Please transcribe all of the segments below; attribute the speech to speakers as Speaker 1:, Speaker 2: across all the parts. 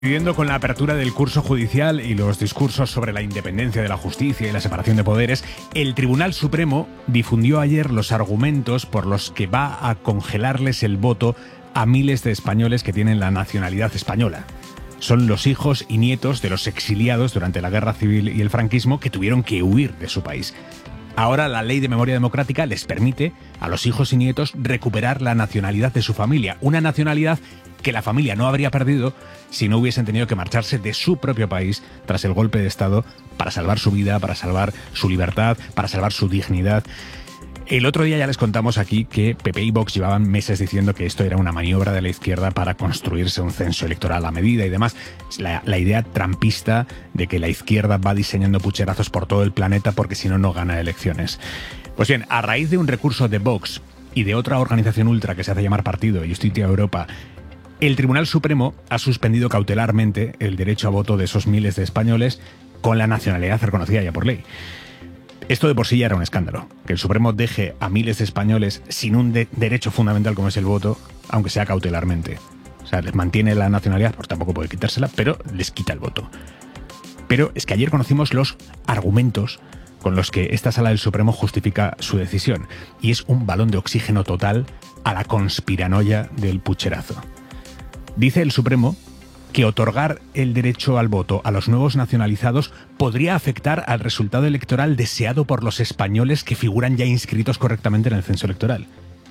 Speaker 1: Coincidiendo con la apertura del curso judicial y los discursos sobre la independencia de la justicia y la separación de poderes, el Tribunal Supremo difundió ayer los argumentos por los que va a congelarles el voto a miles de españoles que tienen la nacionalidad española. Son los hijos y nietos de los exiliados durante la Guerra Civil y el franquismo que tuvieron que huir de su país. Ahora la Ley de Memoria Democrática les permite a los hijos y nietos recuperar la nacionalidad de su familia, una nacionalidad que la familia no habría perdido si no hubiesen tenido que marcharse de su propio país tras el golpe de Estado para salvar su vida, para salvar su libertad, para salvar su dignidad. El otro día ya les contamos aquí que PP y Vox llevaban meses diciendo que esto era una maniobra de la izquierda para construirse un censo electoral a medida y demás. La idea trampista de que la izquierda va diseñando pucherazos por todo el planeta porque si no, no gana elecciones. Pues bien, a raíz de un recurso de Vox y de otra organización ultra que se hace llamar Partido, Justicia Europa, el Tribunal Supremo ha suspendido cautelarmente el derecho a voto de esos miles de españoles con la nacionalidad reconocida ya por ley. Esto de por sí ya era un escándalo, que el Supremo deje a miles de españoles sin un derecho fundamental como es el voto, aunque sea cautelarmente. O sea, les mantiene la nacionalidad, pues tampoco puede quitársela, pero les quita el voto. Pero es que ayer conocimos los argumentos con los que esta Sala del Supremo justifica su decisión, y es un balón de oxígeno total a la conspiranoia del pucherazo. Dice el Supremo que otorgar el derecho al voto a los nuevos nacionalizados podría afectar al resultado electoral deseado por los españoles que figuran ya inscritos correctamente en el censo electoral.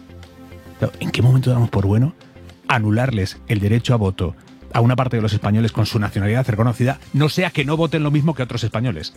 Speaker 1: ¿En qué momento damos por bueno anularles el derecho a voto a una parte de los españoles con su nacionalidad reconocida, no sea que no voten lo mismo que otros españoles?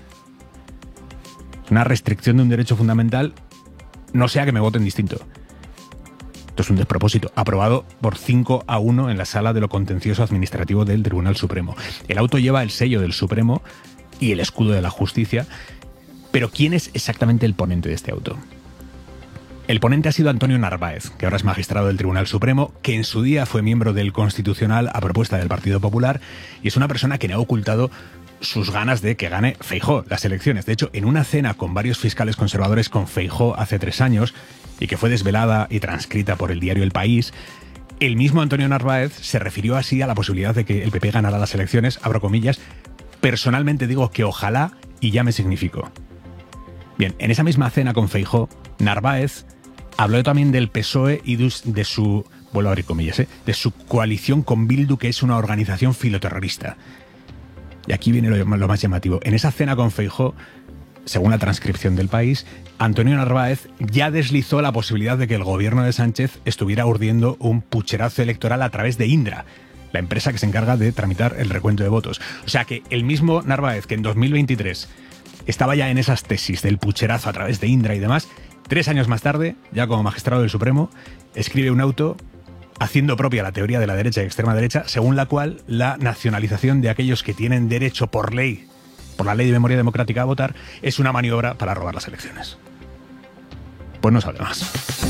Speaker 1: Una restricción de un derecho fundamental, no sea que me voten distinto. Esto es un despropósito, aprobado por 5-1 en la Sala de lo Contencioso Administrativo del Tribunal Supremo. El auto lleva el sello del Supremo y el escudo de la justicia, pero ¿quién es exactamente el ponente de este auto? El ponente ha sido Antonio Narváez, que ahora es magistrado del Tribunal Supremo, que en su día fue miembro del Constitucional a propuesta del Partido Popular y es una persona que no ha ocultado sus ganas de que gane Feijóo las elecciones. De hecho, en una cena con varios fiscales conservadores con Feijóo hace 3 años, y que fue desvelada y transcrita por el diario El País, el mismo Antonio Narváez se refirió así a la posibilidad de que el PP ganara las elecciones, abro comillas, personalmente digo que ojalá y ya me significó. Bien, en esa misma cena con Feijóo, Narváez habló también del PSOE y de su, vuelvo a abrir comillas, de su coalición con Bildu, que es una organización filoterrorista. Y aquí viene lo más llamativo. En esa cena con Feijóo, según la transcripción del País, Antonio Narváez ya deslizó la posibilidad de que el gobierno de Sánchez estuviera urdiendo un pucherazo electoral a través de Indra, la empresa que se encarga de tramitar el recuento de votos. O sea que el mismo Narváez, que en 2023 estaba ya en esas tesis del pucherazo a través de Indra y demás, 3 años más tarde, ya como magistrado del Supremo, escribe un auto haciendo propia la teoría de la derecha y extrema derecha, según la cual la nacionalización de aquellos que tienen derecho por ley, por la Ley de Memoria Democrática a votar, es una maniobra para robar las elecciones. Pues no sabe más.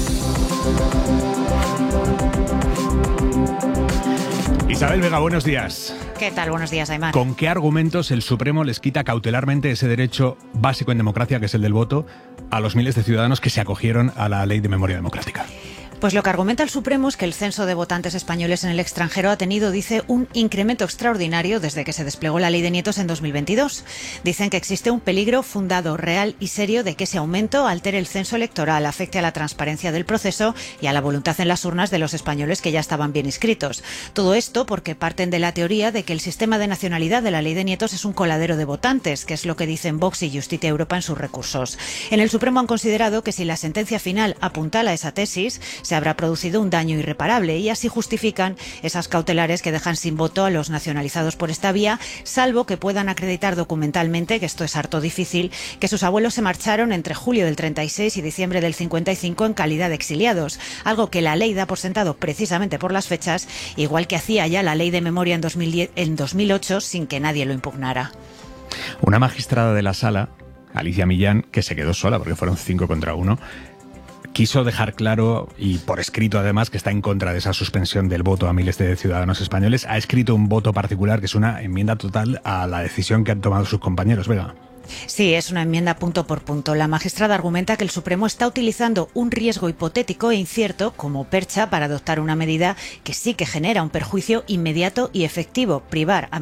Speaker 1: Isabel Vega, buenos días.
Speaker 2: ¿Qué tal? Buenos días, Aymar.
Speaker 1: ¿Con qué argumentos el Supremo les quita cautelarmente ese derecho básico en democracia, que es el del voto, a los miles de ciudadanos que se acogieron a la Ley de Memoria Democrática?
Speaker 2: Pues lo que argumenta el Supremo es que el censo de votantes españoles en el extranjero ha tenido, dice, un incremento extraordinario desde que se desplegó la Ley de Nietos en 2022. Dicen que existe un peligro fundado, real y serio de que ese aumento altere el censo electoral, afecte a la transparencia del proceso y a la voluntad en las urnas de los españoles que ya estaban bien inscritos. Todo esto porque parten de la teoría de que el sistema de nacionalidad de la Ley de Nietos es un coladero de votantes, que es lo que dicen Vox y Justicia Europa en sus recursos. En el Supremo han considerado que si la sentencia final apuntala a esa tesis, se habrá producido un daño irreparable y así justifican esas cautelares que dejan sin voto a los nacionalizados por esta vía, salvo que puedan acreditar documentalmente, que esto es harto difícil, que sus abuelos se marcharon entre julio del 36 y diciembre del 55 en calidad de exiliados, algo que la ley da por sentado precisamente por las fechas, igual que hacía ya la Ley de Memoria en 2008 sin que nadie lo impugnara.
Speaker 1: Una magistrada de la Sala, Alicia Millán, que se quedó sola porque fueron 5-1, quiso dejar claro, y por escrito además, que está en contra de esa suspensión del voto a miles de ciudadanos españoles. Ha escrito un voto particular que es una enmienda total a la decisión que han tomado sus compañeros. Vega.
Speaker 2: Sí, es una enmienda punto por punto. La magistrada argumenta que el Supremo está utilizando un riesgo hipotético e incierto como percha para adoptar una medida que sí que genera un perjuicio inmediato y efectivo, privar a